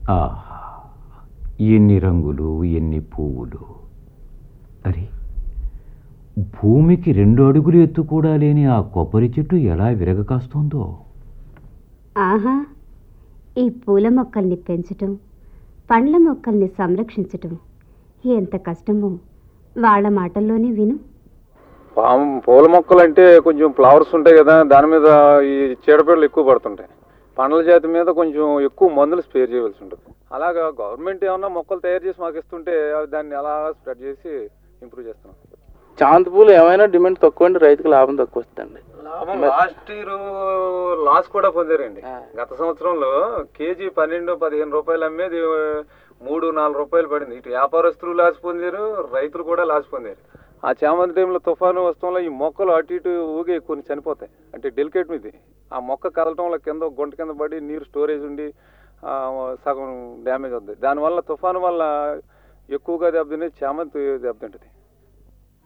ఆహా! ఎన్ని రంగులు, ఎన్ని పువ్వులు! అరే! భూమికి 2 అడుగులు ఎత్తు కూడా లేని ఆ కొబ్బరి చెట్టు ఎలా విరగకాస్తోందో! ఆహా! ఈ పూల మొక్కల్ని పెంచటం, పండ్ల మొక్కల్ని సంరక్షించటం ఎంత కష్టమో వాళ్ళ మాటల్లోనే విను. పూల మొక్కలు అంటే కొంచెం ఫ్లవర్స్ ఉంటాయి కదా, దాని మీద ఈ చీడపీడలు ఎక్కువ పడుతుంటాయి. పండ్ల జాతి మీద కొంచెం ఎక్కువ మందులు స్ప్రే చేయవలసి ఉంటుంది. అలాగా గవర్నమెంట్ ఏమన్నా మొక్కలు తయారు చేసి మాకు ఇస్తుంటే దాన్ని అలా స్ప్రెడ్ చేసి ఇంప్రూవ్ చేస్తున్నాం. చామంతి పూలు ఏమైనా డిమాండ్ తక్కువ అండి, రైతుకు లాభం తక్కువ వస్తుందండి. లాభం లాస్ట్ ఇయర్ లాస్ కూడా పొందారండి. గత సంవత్సరంలో కేజీ 12-15 రూపాయలు అమ్మేది 3-4 రూపాయలు పడింది. ఇటు వ్యాపారస్తులు లాస్ పొందారు, రైతులు కూడా లాస్ పొందారు. ఆ చామంతి టైంలో తుఫాను వస్తుంలో ఈ మొక్కలు అటు ఇటు ఊగి కొన్ని చనిపోతాయి. అంటే డెలికేట్ మీద ఆ మొక్క కదలటం వల్ల కింద గుంట కింద పడి నీరు స్టోరేజ్ ఉండి సగం డ్యామేజ్ అవుతుంది. దానివల్ల తుఫాను వల్ల ఎక్కువగా దెబ్బతినేది చామంతి దెబ్బతింటుంది.